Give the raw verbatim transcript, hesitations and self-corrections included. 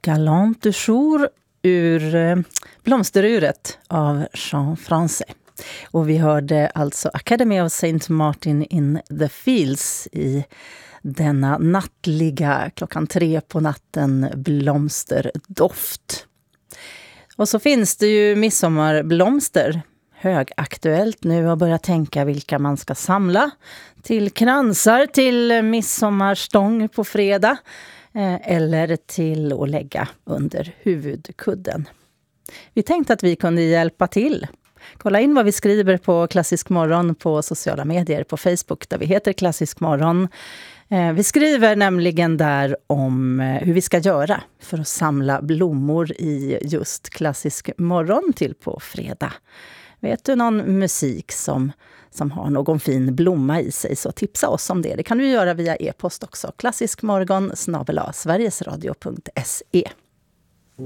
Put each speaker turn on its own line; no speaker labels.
Galant du jour ur eh, Blomsteruret av Jean Francais. Och vi hörde alltså Academy of Saint Martin in the Fields i denna nattliga klockan tre på natten blomsterdoft. Och så finns det ju midsommarblomster. Högaktuellt nu att börja tänka vilka man ska samla till kransar, till midsommarstång på fredag eh, eller till att lägga under huvudkudden. Vi tänkte att vi kunde hjälpa till. Kolla in vad vi skriver på Klassisk morgon på sociala medier, på Facebook där vi heter Klassisk morgon. Eh, vi skriver nämligen där om eh, hur vi ska göra för att samla blommor i just Klassisk morgon till på fredag. Vet du någon musik som, som har någon fin blomma i sig, så tipsa oss om det. Det kan du göra via e-post också. klassiskmorgon snabel-a sverigesradio punkt se.